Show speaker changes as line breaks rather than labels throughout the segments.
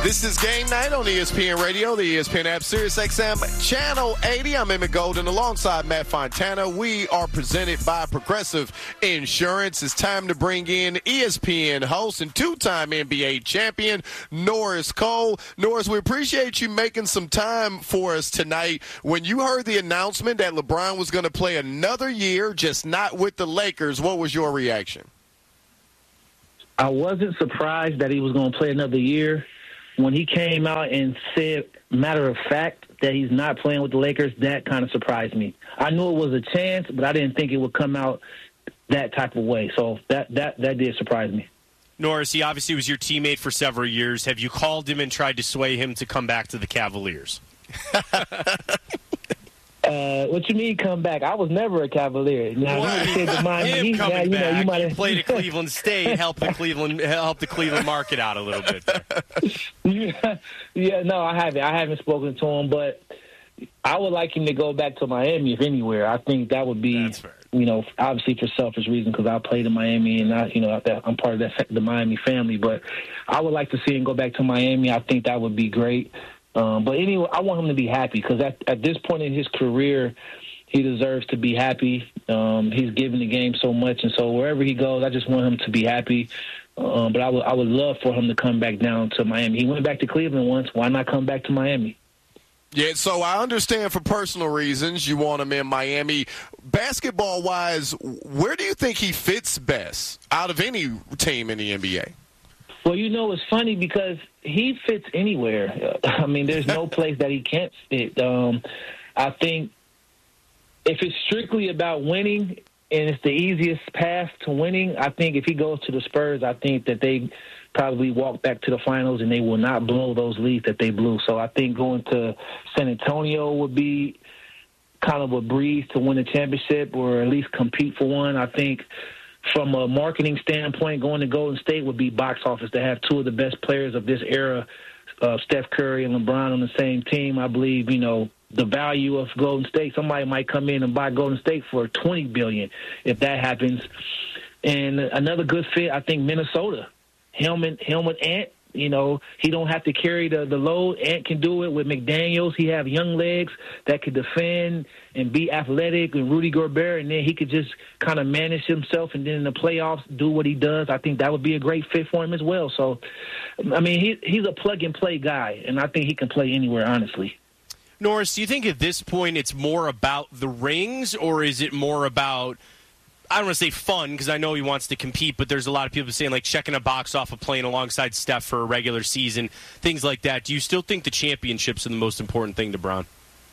This is Game Night on ESPN Radio, the ESPN app, SiriusXM Channel 80. I'm Emmett Golden alongside Matt Fontana. We are presented by Progressive Insurance. It's time to bring in ESPN host and two-time NBA champion, Norris Cole. Norris, we appreciate you making some time for us tonight. When you heard the announcement that LeBron was going to play another year, just not with the Lakers, what was your reaction?
I wasn't surprised that he was going to play another year. When he came out and said, matter of fact, that he's not playing with the Lakers, that kind of surprised me. I knew it was a chance, but I didn't think it would come out that type of way. So that did surprise me.
Norris, he obviously was your teammate for several years. Have you called him and tried to sway him to come back to the Cavaliers?
What you mean come back? I was never a Cavalier. Now,
him coming back. You played at Cleveland State, helped the Cleveland market out a little bit there.
No, I haven't. I haven't spoken to him, but I would like him to go back to Miami, if anywhere. I think that would be, obviously for selfish reasons because I played in Miami and I'm part of the Miami family. But I would like to see him go back to Miami. I think that would be great. But anyway, I want him to be happy because at this point in his career, he deserves to be happy. He's given the game so much, and so wherever he goes, I just want him to be happy. But I would love for him to come back down to Miami. He went back to Cleveland once. Why not come back to Miami?
Yeah, so I understand for personal reasons you want him in Miami. Basketball-wise, where do you think he fits best out of any team in the NBA?
Well, it's funny because he fits anywhere. I mean, there's no place that he can't fit. I think if it's strictly about winning and it's the easiest path to winning, I think if he goes to the Spurs, I think that they probably walk back to the finals and they will not blow those leads that they blew. So I think going to San Antonio would be kind of a breeze to win a championship or at least compete for one. I think from a marketing standpoint, going to Golden State would be box office to have two of the best players of this era, Steph Curry and LeBron on the same team. I believe, the value of Golden State, somebody might come in and buy Golden State for $20 billion if that happens. And another good fit, I think Minnesota. Helmet Ant. He don't have to carry the load. Ant can do it with McDaniels. He have young legs that could defend and be athletic, and Rudy Gobert, and then he could just kind of manage himself and then in the playoffs do what he does. I think that would be a great fit for him as well. So, I mean, he's a plug-and-play guy, and I think he can play anywhere, honestly.
Norris, do you think at this point it's more about the rings, or is it more about, I don't want to say fun because I know he wants to compete, but there's a lot of people saying like checking a box off of playing alongside Steph for a regular season, things like that. Do you still think the championships are the most important thing to Bron?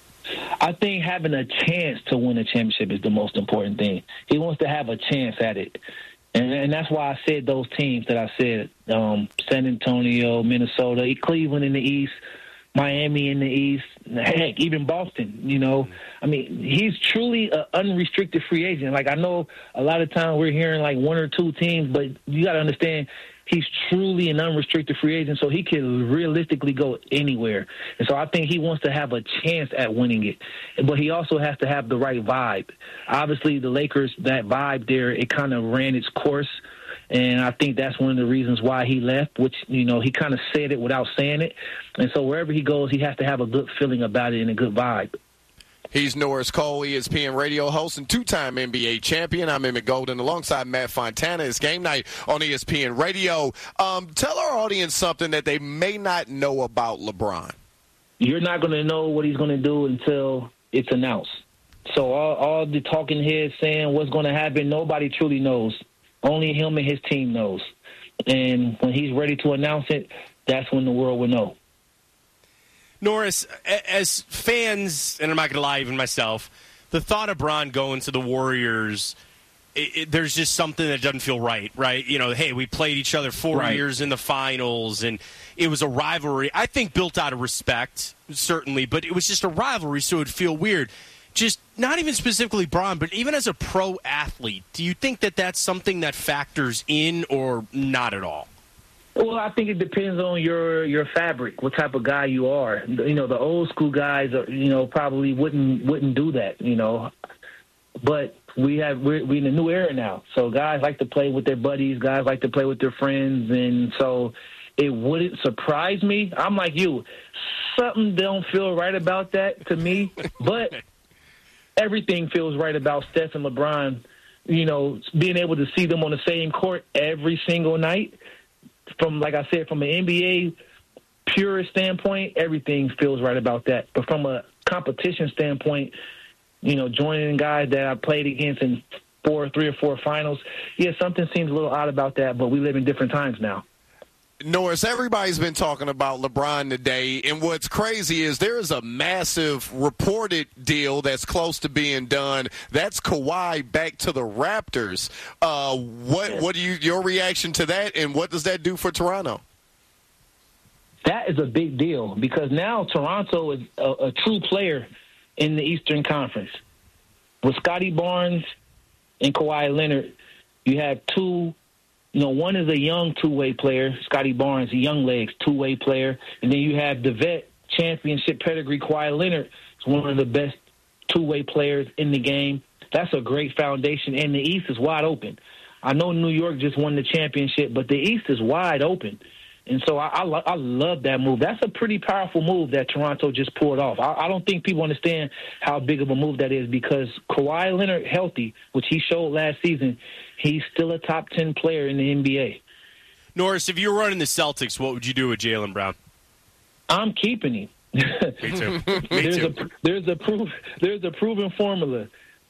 I think having a chance to win a championship is the most important thing. He wants to have a chance at it. And that's why I said those teams that I said, San Antonio, Minnesota, Cleveland in the East, Miami in the East, heck, even Boston, I mean, he's truly an unrestricted free agent. Like, I know a lot of times we're hearing like one or two teams, but you got to understand he's truly an unrestricted free agent, so he can realistically go anywhere. And so I think he wants to have a chance at winning it. But he also has to have the right vibe. Obviously, the Lakers, that vibe there, it kind of ran its course. And I think that's one of the reasons why he left, which, he kind of said it without saying it. And so wherever he goes, he has to have a good feeling about it and a good vibe.
He's Norris Cole, ESPN radio host and two-time NBA champion. I'm Emmett Golden alongside Matt Fontana. It's Game Night on ESPN Radio. Tell our audience something that they may not know about LeBron.
You're not going to know what he's going to do until it's announced. So all the talking heads saying what's going to happen, nobody truly knows. Only him and his team knows. And when he's ready to announce it, that's when the world will know.
Norris, as fans, and I'm not going to lie, even myself, the thought of Bron going to the Warriors, there's just something that doesn't feel right? Hey, we played each other 4 years in the finals, and it was a rivalry. I think built out of respect, certainly, but it was just a rivalry, so it would feel weird. Just not even specifically Bron, but even as a pro athlete, do you think that that's something that factors in or not at all?
Well, I think it depends on your fabric, what type of guy you are. The old school guys, probably wouldn't do that. But we're in a new era now, so guys like to play with their buddies, guys like to play with their friends, and so it wouldn't surprise me. I'm like you. Something don't feel right about that to me, but everything feels right about Steph and LeBron, being able to see them on the same court every single night. From, like I said, from an NBA purist standpoint, everything feels right about that. But from a competition standpoint, joining guys that I played against in 3 or 4 finals, something seems a little odd about that, but we live in different times now.
Norris, everybody's been talking about LeBron today, and what's crazy is there is a massive reported deal that's close to being done. That's Kawhi back to the Raptors. What your reaction to that, and what does that do for Toronto?
That is a big deal because now Toronto is a true player in the Eastern Conference. With Scotty Barnes and Kawhi Leonard, you have two. One is a young two-way player, Scotty Barnes, a young legs two-way player. And then you have the vet championship pedigree, Kawhi Leonard. He's one of the best two-way players in the game. That's a great foundation. And the East is wide open. I know New York just won the championship, but the East is wide open. And so I love that move. That's a pretty powerful move that Toronto just pulled off. I don't think people understand how big of a move that is because Kawhi Leonard healthy, which he showed last season, he's still a top 10 player in the NBA.
Norris, if you were running the Celtics, what would you do with Jaylen Brown?
I'm keeping him.
Me too. Me too.
There's a proven formula.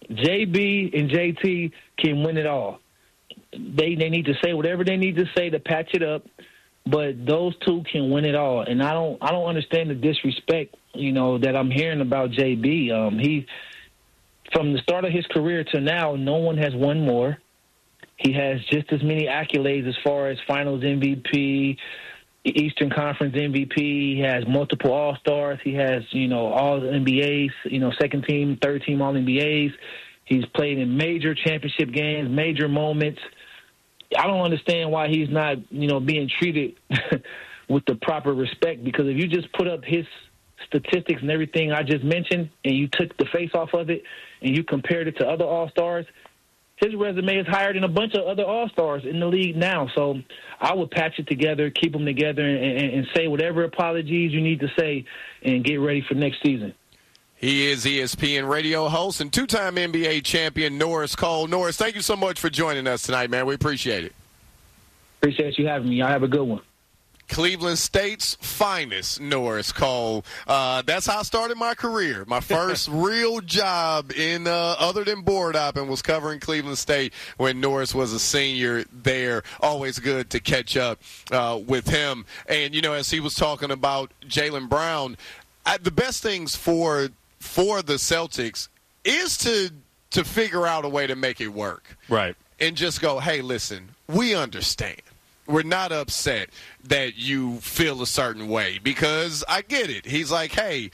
JB and JT can win it all. They need to say whatever they need to say to patch it up. But those two can win it all, and I don't understand the disrespect, that I'm hearing about JB. He, from the start of his career to now, no one has won more. He has just as many accolades as far as Finals MVP, Eastern Conference MVP. He has multiple All-Stars. He has, all the NBAs, second team, third team All-NBAs. He's played in major championship games, major moments. I don't understand why he's not, being treated with the proper respect, because if you just put up his statistics and everything I just mentioned and you took the face off of it and you compared it to other All-Stars, his resume is higher than a bunch of other All-Stars in the league now. So I would patch it together, keep them together, and say whatever apologies you need to say and get ready for next season.
He is ESPN radio host and two-time NBA champion Norris Cole. Norris, thank you so much for joining us tonight, man. We appreciate it.
Appreciate you having me. Y'all have a good one.
Cleveland State's finest, Norris Cole. That's how I started my career. My first real job in other than board hopping was covering Cleveland State when Norris was a senior there. Always good to catch up with him. And, as he was talking about Jaylen Brown, the best things for the Celtics is to figure out a way to make it work.
Right.
And just go, hey, listen, we understand. We're not upset that you feel a certain way because I get it. He's like, hey,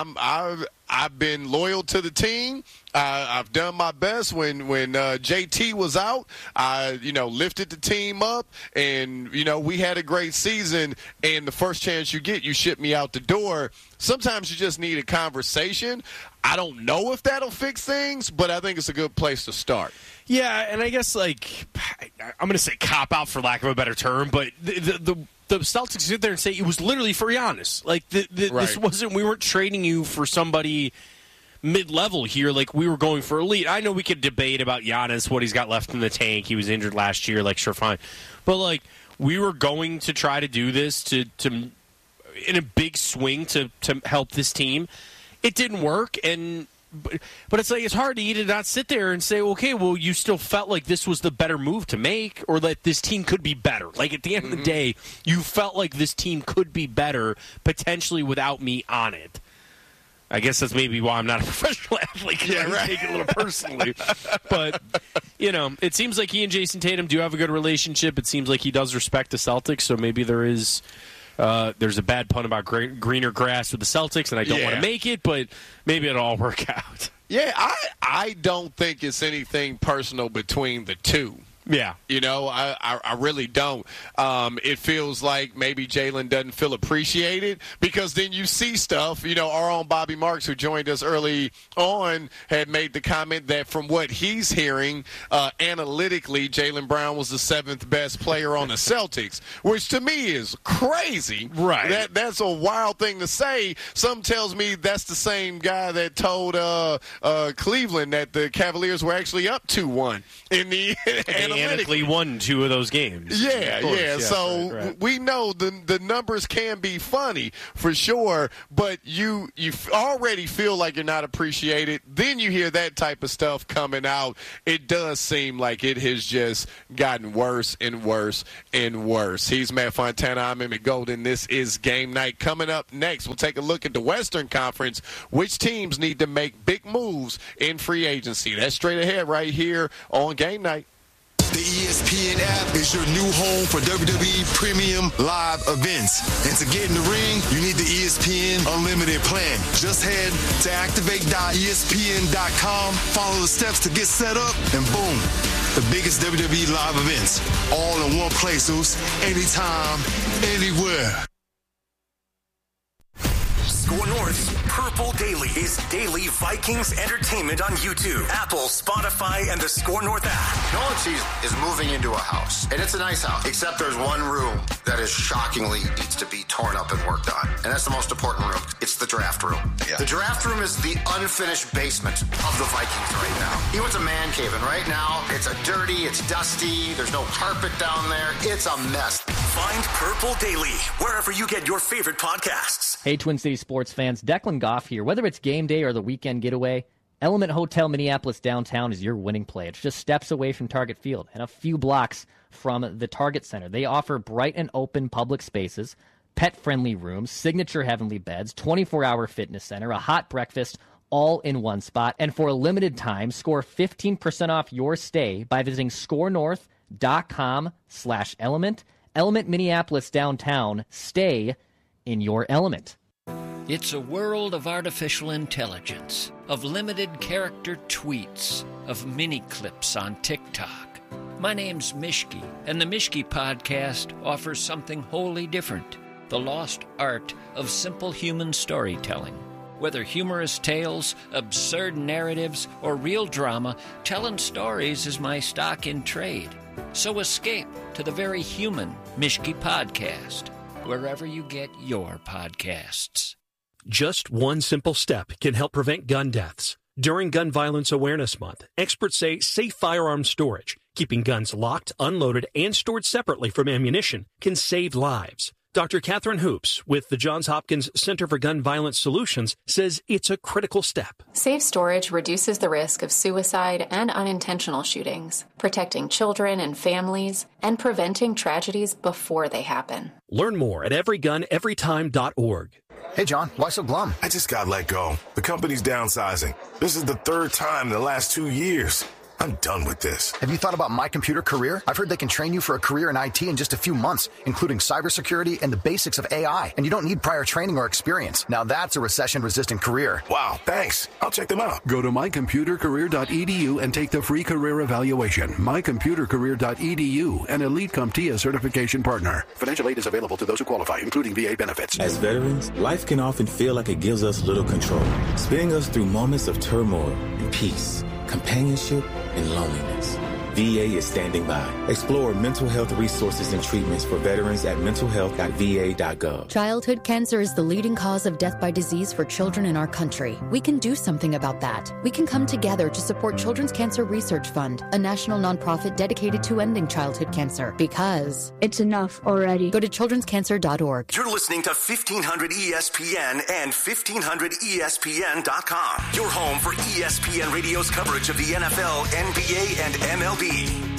I've been loyal to the team. I've done my best when JT was out. I lifted the team up, and we had a great season. And the first chance you get, you ship me out the door. Sometimes you just need a conversation. I don't know if that'll fix things, but I think it's a good place to start.
Yeah, and I guess I'm going to say cop out for lack of a better term, but the Celtics sit there and say it was literally for Giannis. Like
Right.
This wasn't. We weren't trading you for somebody mid-level here. Like we were going for elite. I know we could debate about Giannis, what he's got left in the tank. He was injured last year. Sure, fine, but we were going to try to do this to in a big swing to help this team. It didn't work, but it's hard to not sit there and say, okay, well, you still felt like this was the better move to make or that this team could be better. At the end of the day, you felt like this team could be better potentially without me on it. I guess that's maybe why I'm not a professional athlete.
Yeah, right.
I take it a little personally. But, it seems like he and Jason Tatum do have a good relationship. It seems like he does respect the Celtics, so maybe there's a bad pun about greener grass with the Celtics, and I don't want to make it, but maybe it'll all work out.
Yeah, I don't think it's anything personal between the two.
Yeah.
You know, I really don't. It feels like maybe Jalen doesn't feel appreciated because then you see stuff. You know, our own Bobby Marks, who joined us early on, had made the comment that from what he's hearing, analytically, Jaylen Brown was the 7th best player on the Celtics, which to me is crazy.
Right.
That's a wild thing to say. Some tells me that's the same guy that told Cleveland that the Cavaliers were actually up 2-1 in the
analytically won 2 of those games.
Yeah. So
right.
we know the numbers can be funny for sure, but you already feel like you're not appreciated. Then you hear that type of stuff coming out. It does seem like it has just gotten worse and worse and worse. He's Matt Fontana. I'm Emmett Golden. This is Game Night. Coming up next, we'll take a look at the Western Conference. Which teams need to make big moves in free agency? That's straight ahead right here on Game Night.
The ESPN app is your new home for WWE Premium Live events. And to get in the ring, you need the ESPN Unlimited plan. Just head to activate.espn.com, follow the steps to get set up, and boom, the biggest WWE live events. All in one place, Zeus. Anytime, anywhere.
Score North's Purple Daily is daily Vikings entertainment on YouTube, Apple, Spotify, and the Score North app.
Nolan Cheese is moving into a house, and it's a nice house, except there's one room that is shockingly needs to be torn up and worked on, and that's the most important room. It's the draft room. Yeah. The draft room is the unfinished basement of the Vikings right now. He wants a man cave, and right now it's dirty, it's dusty, there's no carpet down there. It's a mess.
Find Purple Daily wherever you get your favorite podcasts.
Hey, Twin City sports fans, Declan Goff here. Whether it's game day or the weekend getaway, Element Hotel Minneapolis downtown is your winning play. It's just steps away from Target Field and a few blocks from the Target Center. They offer bright and open public spaces, pet-friendly rooms, signature heavenly beds, 24-hour fitness center, a hot breakfast, all in one spot. And for a limited time, score 15% off your stay by visiting scorenorth.com/element. Element Minneapolis downtown. Stay in your element.
It's a world of artificial intelligence, of limited character tweets, of mini clips on TikTok. My name's Mishki, and the Mishki Podcast offers something wholly different, the lost art of simple human storytelling. Whether humorous tales, absurd narratives, or real drama, telling stories is my stock in trade. So escape to the very human Mishki Podcast, wherever you get your podcasts.
Just one simple step can help prevent gun deaths. During Gun Violence Awareness Month, experts say safe firearm storage, keeping guns locked, unloaded, and stored separately from ammunition, can save lives. Dr. Catherine Hoops with the Johns Hopkins Center for Gun Violence Solutions says it's a critical step.
Safe storage reduces the risk of suicide and unintentional shootings, protecting children and families, and preventing tragedies before they happen.
Learn more at everyguneverytime.org.
Hey, John, why so glum?
I just got let go. The company's downsizing. This is the 3rd time in the last 2 years. I'm done with this.
Have you thought about My Computer Career? I've heard they can train you for a career in IT in just a few months, including cybersecurity and the basics of AI. And you don't need prior training or experience. Now that's a recession-resistant career.
Wow, thanks. I'll check them out.
Go to mycomputercareer.edu and take the free career evaluation. mycomputercareer.edu, an Elite CompTIA certification partner. Financial aid is available to those who qualify, including VA benefits.
As veterans, life can often feel like it gives us little control, spinning us through moments of turmoil and peace, companionship, and loneliness. VA is standing by. Explore mental health resources and treatments for veterans at mentalhealth.va.gov.
Childhood cancer is the leading cause of death by disease for children in our country. We can do something about that. We can come together to support Children's Cancer Research Fund, a national nonprofit dedicated to ending childhood cancer. Because
it's enough already.
Go to childrenscancer.org.
You're listening to 1500 ESPN and 1500ESPN.com. Your home for ESPN Radio's coverage of the NFL, NBA, and MLB.